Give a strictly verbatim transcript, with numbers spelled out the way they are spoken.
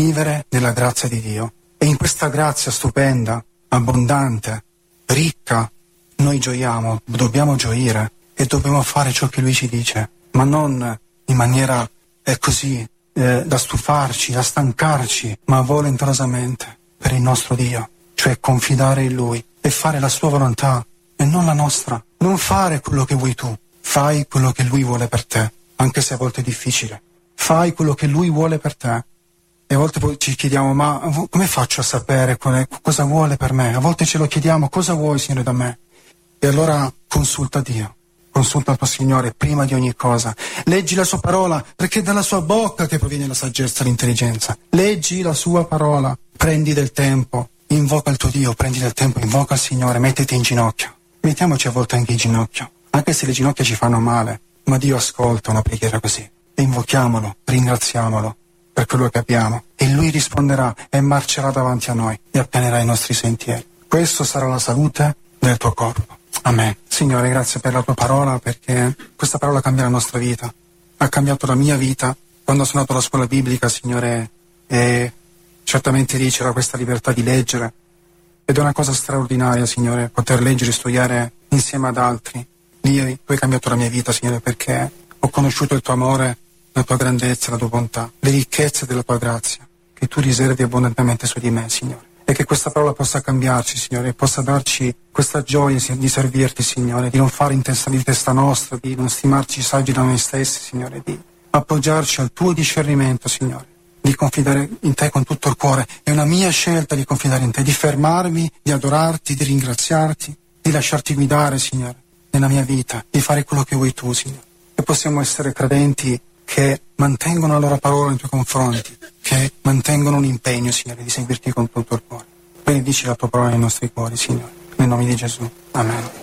vivere nella grazia di Dio. E in questa grazia stupenda, abbondante, ricca, noi gioiamo, dobbiamo gioire e dobbiamo fare ciò che Lui ci dice, ma non in maniera eh, così eh, da stufarci, da stancarci, ma volenterosamente per il nostro Dio, cioè confidare in Lui e fare la Sua volontà e non la nostra. Non fare quello che vuoi tu, fai quello che Lui vuole per te, anche se a volte è difficile. Fai quello che Lui vuole per te. E a volte poi ci chiediamo, ma come faccio a sapere qual è, cosa vuole per me? A volte ce lo chiediamo, cosa vuoi, Signore, da me? E allora consulta Dio, consulta il tuo Signore prima di ogni cosa. Leggi la sua parola, perché è dalla sua bocca che proviene la saggezza e l'intelligenza. Leggi la sua parola, prendi del tempo, invoca il tuo Dio, prendi del tempo, invoca il Signore, mettiti in ginocchio. Mettiamoci a volte anche in ginocchio, anche se le ginocchia ci fanno male, ma Dio ascolta una preghiera così. E invochiamolo, ringraziamolo per quello che abbiamo, e Lui risponderà e marcerà davanti a noi e appianerà i nostri sentieri. Questo sarà la salute del tuo corpo. Amen. Signore, grazie per la tua parola, perché questa parola cambia la nostra vita. Ha cambiato la mia vita quando sono andato alla scuola biblica, Signore, e certamente lì c'era questa libertà di leggere, ed è una cosa straordinaria, Signore, poter leggere e studiare insieme ad altri. Lì tu hai cambiato la mia vita, Signore, perché ho conosciuto il tuo amore, la tua grandezza, la tua bontà, le ricchezze della tua grazia, che tu riservi abbondantemente su di me, Signore. E che questa parola possa cambiarci, Signore, e possa darci questa gioia di servirti, Signore, di non fare in testa, di testa nostra, di non stimarci saggi da noi stessi, Signore, di appoggiarci al tuo discernimento, Signore, di confidare in te con tutto il cuore. È una mia scelta di confidare in te, di fermarmi, di adorarti, di ringraziarti, di lasciarti guidare, Signore, nella mia vita, di fare quello che vuoi tu, Signore. E possiamo essere credenti che mantengono la loro parola nei tuoi confronti, che mantengono un impegno, Signore, di seguirti con tutto il cuore. Benedici la tua parola nei nostri cuori, Signore. Nel nome di Gesù. Amen.